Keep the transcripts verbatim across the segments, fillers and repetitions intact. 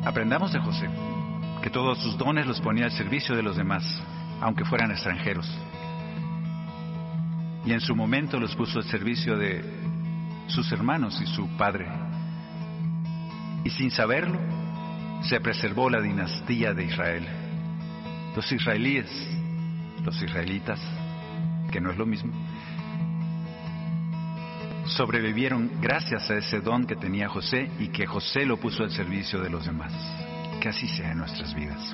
Aprendamos de José, que todos sus dones los ponía al servicio de los demás, aunque fueran extranjeros. Y en su momento los puso al servicio de sus hermanos y su padre. Y sin saberlo, se preservó la dinastía de Israel. Los israelíes, los israelitas, que no es lo mismo, sobrevivieron gracias a ese don que tenía José y que José lo puso al servicio de los demás. Que así sea en nuestras vidas.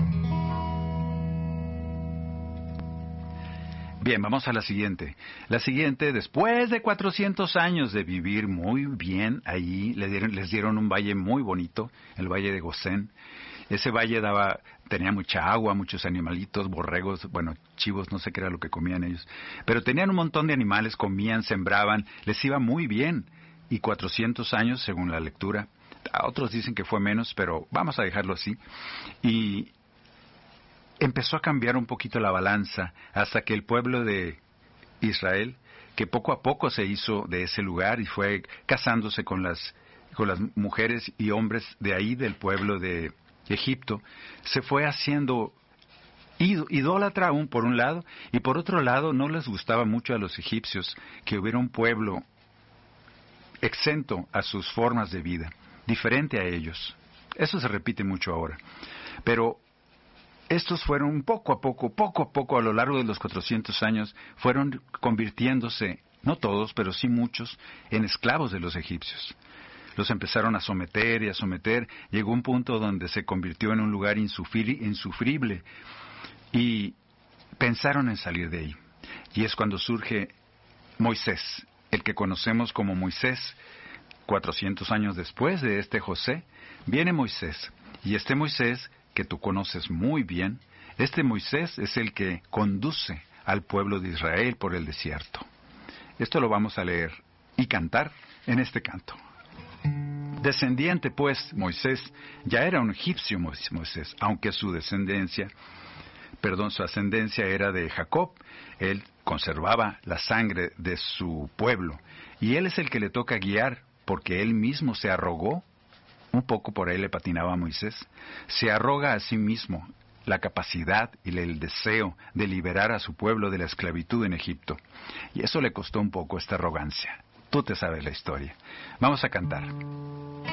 Bien, vamos a la siguiente. La siguiente, después de cuatrocientos años de vivir muy bien ahí, le dieron, les dieron un valle muy bonito, el valle de Gosén. Ese valle daba, tenía mucha agua, muchos animalitos, borregos, bueno, chivos, no sé qué era lo que comían ellos. Pero tenían un montón de animales, comían, sembraban, les iba muy bien. Y cuatrocientos años, según la lectura. A otros dicen que fue menos, pero vamos a dejarlo así. Y empezó a cambiar un poquito la balanza hasta que el pueblo de Israel, que poco a poco se hizo de ese lugar y fue casándose con las, con las mujeres y hombres de ahí, del pueblo de Egipto, se fue haciendo idólatra aún por un lado, y por otro lado no les gustaba mucho a los egipcios que hubiera un pueblo exento a sus formas de vida, diferente a ellos. Eso se repite mucho ahora. Pero estos fueron poco a poco, poco a poco, a lo largo de los cuatrocientos años, fueron convirtiéndose, no todos, pero sí muchos, en esclavos de los egipcios. Los empezaron a someter y a someter. Llegó un punto donde se convirtió en un lugar insufri- insufrible y pensaron en salir de ahí. Y es cuando surge Moisés, el que conocemos como Moisés. cuatrocientos años después de este José, viene Moisés. Y este Moisés, que tú conoces muy bien, este Moisés es el que conduce al pueblo de Israel por el desierto. Esto lo vamos a leer y cantar en este canto. Descendiente, pues, Moisés, ya era un egipcio Moisés, aunque su descendencia, perdón, su ascendencia era de Jacob. Él conservaba la sangre de su pueblo, y él es el que le toca guiar, porque él mismo se arrogó, un poco por ahí le patinaba a Moisés, se arroga a sí mismo la capacidad y el deseo de liberar a su pueblo de la esclavitud en Egipto. Y eso le costó un poco esta arrogancia. Tú te sabes la historia. Vamos a cantar.